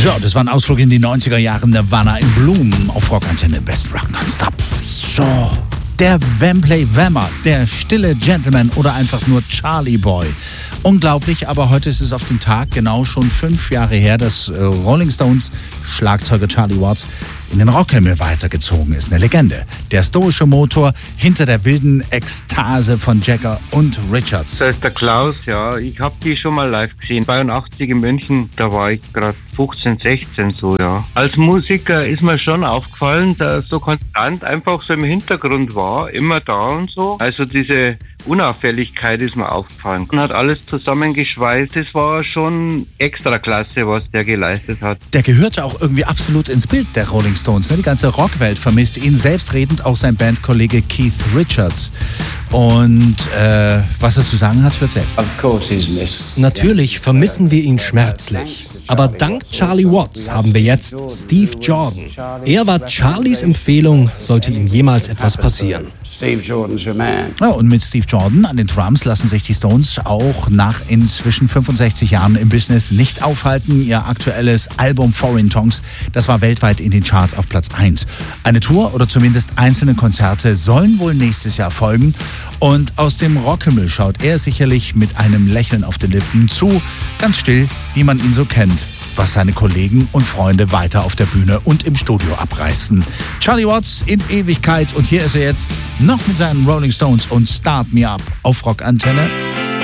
So, das war ein Ausflug in die 90er Jahre. Nirvana in Bloom auf Rockantenne Best Rock Nonstop. So, der Wembley Whammer, der stille Gentleman oder einfach nur Charlie Boy. Unglaublich, aber heute ist es auf den Tag genau schon 5 Jahre her, dass Rolling Stones Schlagzeuger Charlie Watts in den Rockhimmel weitergezogen ist. Eine Legende. Der stoische Motor hinter der wilden Ekstase von Jagger und Richards. Da ist der Klaus, ja. Ich habe die schon mal live gesehen. 82 in München, da war ich gerade 15, 16 so, ja. Als Musiker ist mir schon aufgefallen, dass so konstant einfach so im Hintergrund war, immer da und so. Also diese Unauffälligkeit ist mir aufgefallen. Man hat alles zusammengeschweißt. Es war schon extra klasse, was der geleistet hat. Der gehörte auch irgendwie absolut ins Bild der Rolling Stones. Die ganze Rockwelt vermisst ihn, selbstredend auch sein Bandkollege Keith Richards. Und was er zu sagen hat, hört selbst. Natürlich vermissen wir ihn schmerzlich. Aber dank Charlie Watts haben wir jetzt Steve Jordan. Er war Charlies Empfehlung, sollte ihm jemals etwas passieren. Ja, und mit Steve Jordan an den Drums lassen sich die Stones auch nach inzwischen 65 Jahren im Business nicht aufhalten. Ihr aktuelles Album Foreign Tongues, das war weltweit in den Charts auf Platz 1. Eine Tour oder zumindest einzelne Konzerte sollen wohl nächstes Jahr folgen. Und aus dem Rockhimmel schaut er sicherlich mit einem Lächeln auf den Lippen zu, ganz still, wie man ihn so kennt, was seine Kollegen und Freunde weiter auf der Bühne und im Studio abreißen. Charlie Watts in Ewigkeit und hier ist er jetzt noch mit seinen Rolling Stones und Start Me Up auf Rockantenne.